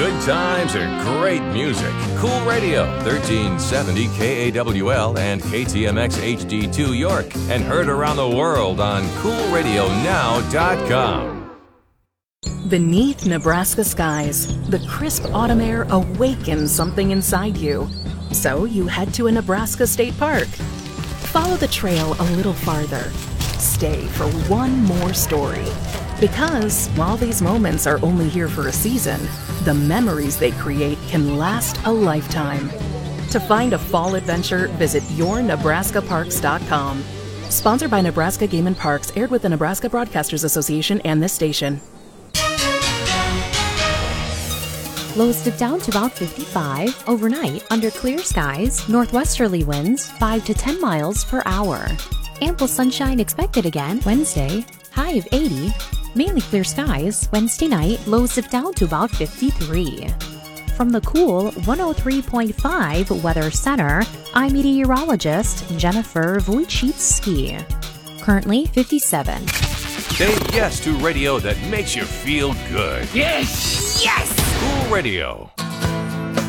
Good times and great music. Cool Radio, 1370 KAWL and KTMX HD2 York, and heard around the world on CoolRadioNow.com. Beneath Nebraska skies, the crisp autumn air awakens something inside you. So you head to a Nebraska state park. Follow the trail a little farther. Stay for one more story. Because while these moments are only here for a season, the memories they create can last a lifetime. To find a fall adventure, visit yournebraskaparks.com. Sponsored by Nebraska Game and Parks, aired with the Nebraska Broadcasters Association and this station. Lows dip down to about 55. Overnight, under clear skies, northwesterly winds 5 to 10 miles per hour. Ample sunshine expected again Wednesday, high of 80. Mainly clear skies. Wednesday night, lows dip down to about 53. From the cool 103.5 Weather Center, I'm meteorologist Jennifer Wojcicki. Currently 57. Say yes to radio that makes you feel good. Yes! Yes! Cool Radio.